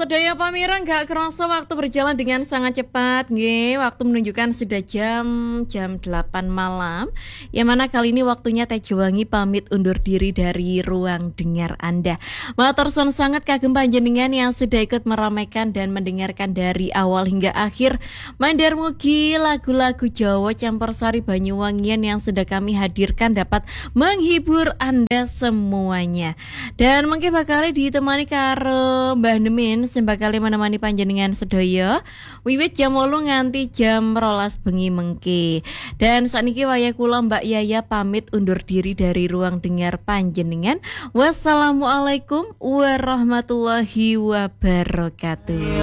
Sedaya pamirang gak kerasa waktu berjalan dengan sangat cepat nggih. Waktu menunjukkan sudah jam 8 malam. Yang mana kali ini waktunya Teh Juwangi pamit undur diri dari ruang dengar Anda. Matur suwun sangat kagem panjenengan yang sudah ikut meramaikan dan mendengarkan dari awal hingga akhir. Mandar mugi lagu-lagu Jawa campursari Banyuwangian yang sudah kami hadirkan dapat menghibur Anda semuanya. Dan mungkin bakal ditemani karo Mbah Nemin sing bakal menemani panjenengan sedaya wiwit jam 8 nganti jam 12 bengi mengke. Dan sakniki wayah kula Mbak Yaya pamit undur diri dari ruang dengar panjenengan. Wassalamualaikum warahmatullahi wabarakatuh.